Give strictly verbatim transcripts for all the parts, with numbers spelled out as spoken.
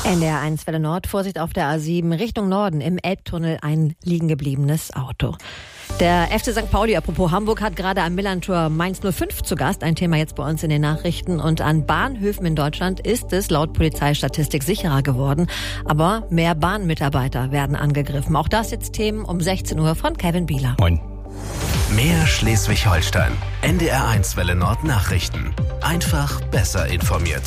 N D R eins Welle Nord, Vorsicht auf der A sieben, Richtung Norden, im Elbtunnel ein liegen gebliebenes Auto. Der F C Sankt Pauli, apropos Hamburg, hat gerade am Millerntor Mainz null fünf zu Gast. Ein Thema jetzt bei uns in den Nachrichten. Und an Bahnhöfen in Deutschland ist es laut Polizeistatistik sicherer geworden. Aber mehr Bahnmitarbeiter werden angegriffen. Auch das jetzt Themen um sechzehn Uhr von Kevin Bieler. Moin. Mehr Schleswig-Holstein. N D R eins Welle Nord Nachrichten. Einfach besser informiert.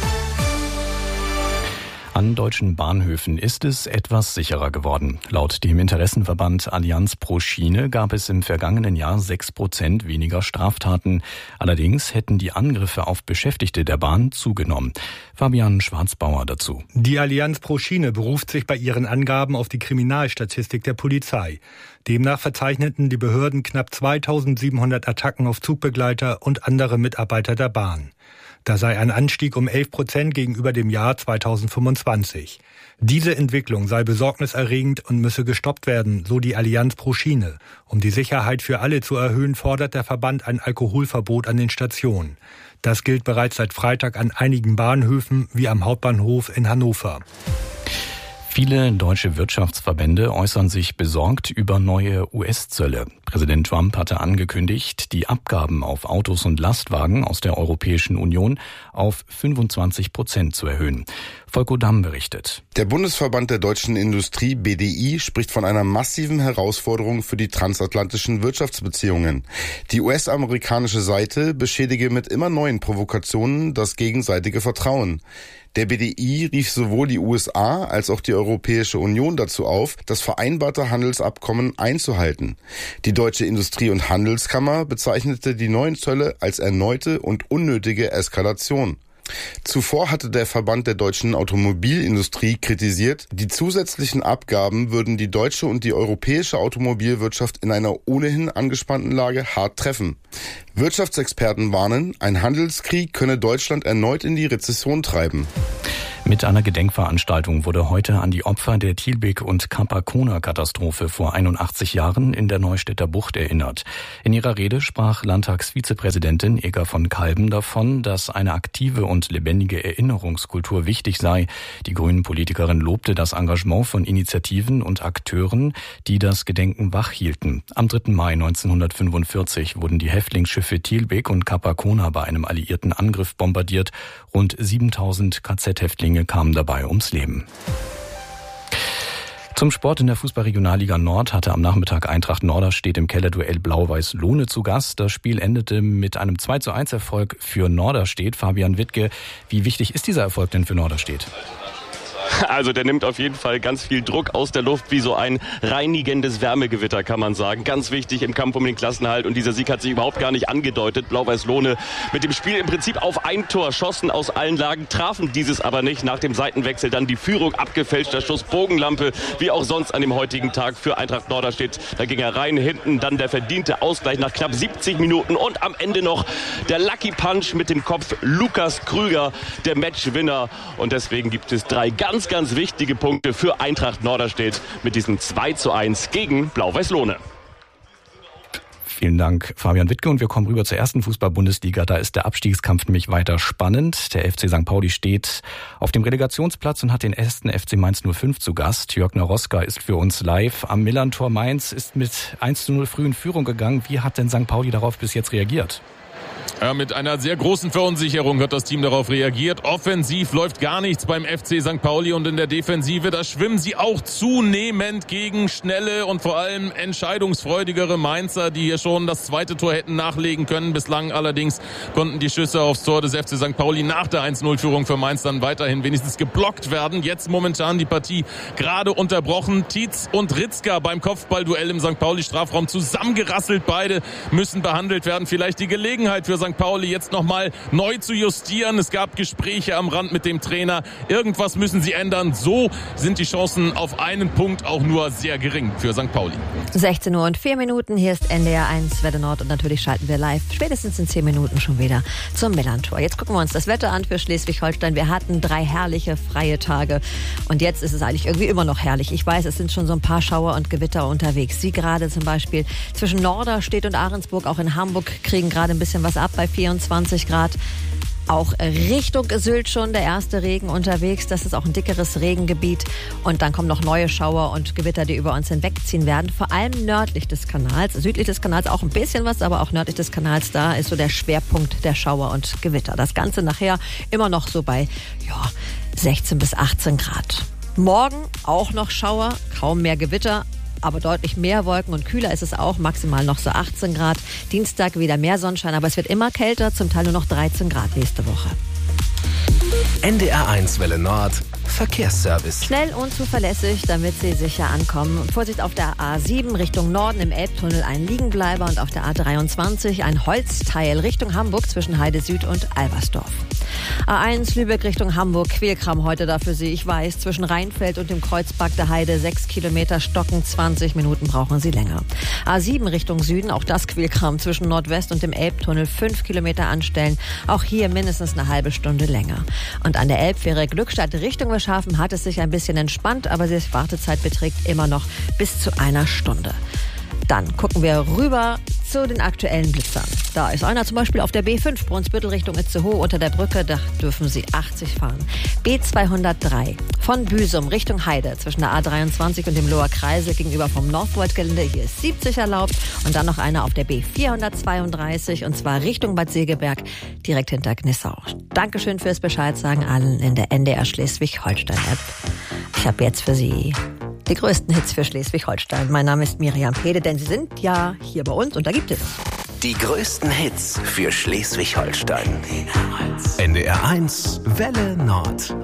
An deutschen Bahnhöfen ist es etwas sicherer geworden. Laut dem Interessenverband Allianz pro Schiene gab es im vergangenen Jahr sechs Prozent weniger Straftaten. Allerdings hätten die Angriffe auf Beschäftigte der Bahn zugenommen. Fabian Schwarzbauer dazu. Die Allianz pro Schiene beruft sich bei ihren Angaben auf die Kriminalstatistik der Polizei. Demnach verzeichneten die Behörden knapp zweitausendsiebenhundert Attacken auf Zugbegleiter und andere Mitarbeiter der Bahn. Da sei ein Anstieg um elf Prozent gegenüber dem Jahr zweitausendfünfundzwanzig. Diese Entwicklung sei besorgniserregend und müsse gestoppt werden, so die Allianz pro Schiene. Um die Sicherheit für alle zu erhöhen, fordert der Verband ein Alkoholverbot an den Stationen. Das gilt bereits seit Freitag an einigen Bahnhöfen, wie am Hauptbahnhof in Hannover. Viele deutsche Wirtschaftsverbände äußern sich besorgt über neue U S-Zölle. Präsident Trump hatte angekündigt, die Abgaben auf Autos und Lastwagen aus der Europäischen Union auf fünfundzwanzig Prozent zu erhöhen. Volko Damm berichtet. Der Bundesverband der deutschen Industrie, B D I, spricht von einer massiven Herausforderung für die transatlantischen Wirtschaftsbeziehungen. Die U S-amerikanische Seite beschädige mit immer neuen Provokationen das gegenseitige Vertrauen. Der B D I rief sowohl die U S A als auch die Europäische Union dazu auf, das vereinbarte Handelsabkommen einzuhalten. Die Deutsche Industrie- und Handelskammer bezeichnete die neuen Zölle als erneute und unnötige Eskalation. Zuvor hatte der Verband der deutschen Automobilindustrie kritisiert, die zusätzlichen Abgaben würden die deutsche und die europäische Automobilwirtschaft in einer ohnehin angespannten Lage hart treffen. Wirtschaftsexperten warnen, ein Handelskrieg könne Deutschland erneut in die Rezession treiben. Mit einer Gedenkveranstaltung wurde heute an die Opfer der Tilbig- und Capacona-Katastrophe vor einundachtzig Jahren in der Neustädter Bucht erinnert. In ihrer Rede sprach Landtagsvizepräsidentin Ega von Kalben davon, dass eine aktive und lebendige Erinnerungskultur wichtig sei. Die Grünen-Politikerin lobte das Engagement von Initiativen und Akteuren, die das Gedenken wachhielten. Am dritten Mai neunzehnhundertfünfundvierzig wurden die Häftlingsschiffe Tilbig und Capacona bei einem alliierten Angriff bombardiert. Rund siebentausend K Z-Häftlinge kamen dabei ums Leben. Zum Sport in der Fußball-Regionalliga Nord hatte am Nachmittag Eintracht Norderstedt im Kellerduell Blau-Weiß Lohne zu Gast. Das Spiel endete mit einem zwei zu eins Erfolg für Norderstedt. Fabian Wittke, wie wichtig ist dieser Erfolg denn für Norderstedt? Also der nimmt auf jeden Fall ganz viel Druck aus der Luft, wie so ein reinigendes Wärmegewitter, kann man sagen. Ganz wichtig im Kampf um den Klassenerhalt, und dieser Sieg hat sich überhaupt gar nicht angedeutet. Blau-Weiß-Lohne mit dem Spiel im Prinzip auf ein Tor, schossen aus allen Lagen, trafen dieses aber nicht. Nach dem Seitenwechsel dann die Führung, abgefälschter Schuss, Bogenlampe, wie auch sonst an dem heutigen Tag für Eintracht Norderstedt. Da ging er rein, hinten dann der verdiente Ausgleich nach knapp siebzig Minuten und am Ende noch der Lucky Punch mit dem Kopf Lukas Krüger, der Matchwinner. Und deswegen gibt es drei ganz Ganz, ganz wichtige Punkte für Eintracht Norderstedt mit diesem zwei zu eins gegen Blau-Weiß-Lohne. Vielen Dank, Fabian Wittke. Und wir kommen rüber zur ersten Fußball-Bundesliga. Da ist der Abstiegskampf nämlich weiter spannend. Der F C Sankt Pauli steht auf dem Relegationsplatz und hat den ersten F C Mainz null fünf zu Gast. Jörg Naroska ist für uns live am Millerntor. Mainz ist mit eins zu null früh in Führung gegangen. Wie hat denn Sankt Pauli darauf bis jetzt reagiert? Ja, mit einer sehr großen Verunsicherung hat das Team darauf reagiert. Offensiv läuft gar nichts beim F C Sankt Pauli, und in der Defensive, da schwimmen sie auch zunehmend gegen schnelle und vor allem entscheidungsfreudigere Mainzer, die hier schon das zweite Tor hätten nachlegen können. Bislang allerdings konnten die Schüsse aufs Tor des F C Sankt Pauli nach der eins null Führung für Mainz dann weiterhin wenigstens geblockt werden. Jetzt momentan die Partie gerade unterbrochen. Tietz und Ritzka beim Kopfballduell im Sankt Pauli-Strafraum zusammengerasselt. Beide müssen behandelt werden. Vielleicht die Gelegenheit für Sankt Pauli jetzt nochmal neu zu justieren. Es gab Gespräche am Rand mit dem Trainer. Irgendwas müssen sie ändern. So sind die Chancen auf einen Punkt auch nur sehr gering für Sankt Pauli. sechzehn Uhr und vier Minuten. Hier ist N D R eins Welle Nord, und natürlich schalten wir live spätestens in zehn Minuten schon wieder zum Millerntor. Jetzt gucken wir uns das Wetter an für Schleswig-Holstein. Wir hatten drei herrliche freie Tage, und jetzt ist es eigentlich irgendwie immer noch herrlich. Ich weiß, es sind schon so ein paar Schauer und Gewitter unterwegs. Sie gerade zum Beispiel zwischen Norderstedt und Ahrensburg, auch in Hamburg, kriegen gerade ein bisschen was ab bei vierundzwanzig Grad. Auch Richtung Sylt schon der erste Regen unterwegs. Das ist auch ein dickeres Regengebiet. Und dann kommen noch neue Schauer und Gewitter, die über uns hinwegziehen werden. Vor allem nördlich des Kanals. Südlich des Kanals auch ein bisschen was, aber auch nördlich des Kanals, da ist so der Schwerpunkt der Schauer und Gewitter. Das Ganze nachher immer noch so bei ja, sechzehn bis achtzehn Grad. Morgen auch noch Schauer, kaum mehr Gewitter. Aber deutlich mehr Wolken und kühler ist es auch, maximal noch so achtzehn Grad. Dienstag wieder mehr Sonnenschein, aber es wird immer kälter, zum Teil nur noch dreizehn Grad nächste Woche. N D R eins Welle Nord, Verkehrsservice. Schnell und zuverlässig, damit Sie sicher ankommen. Vorsicht auf der A sieben Richtung Norden im Elbtunnel ein Liegenbleiber und auf der A dreiundzwanzig ein Holzteil Richtung Hamburg zwischen Heide Süd und Albersdorf. A eins Lübeck Richtung Hamburg, Quälkram heute da für Sie. Ich weiß, zwischen Rheinfeld und dem Kreuzberg der Heide sechs Kilometer Stocken, zwanzig Minuten brauchen Sie länger. A sieben Richtung Süden, auch das Quälkram zwischen Nordwest und dem Elbtunnel, fünf Kilometer anstellen. Auch hier mindestens eine halbe Stunde länger. Und an der Elbfähre Glückstadt Richtung Wilhelmshaven hat es sich ein bisschen entspannt, aber die Wartezeit beträgt immer noch bis zu einer Stunde. Dann gucken wir rüber zu den aktuellen Blitzern. Da ist einer zum Beispiel auf der B fünf, Brunsbüttel Richtung Itzehoe unter der Brücke, da dürfen Sie achtzig fahren. B zweihundertdrei von Büsum Richtung Heide zwischen der A dreiundzwanzig und dem Loher Kreisel gegenüber vom Northvolt-Gelände. Hier ist siebzig erlaubt und dann noch einer auf der B vierhundertzweiunddreißig und zwar Richtung Bad Segeberg, direkt hinter Gnissau. Dankeschön fürs Bescheid sagen allen in der N D R Schleswig-Holstein-App. Ich habe jetzt für Sie die größten Hits für Schleswig-Holstein. Mein Name ist Miriam Pede, denn Sie sind ja hier bei uns und da gibt es die größten Hits für Schleswig-Holstein. N D R eins Welle Nord.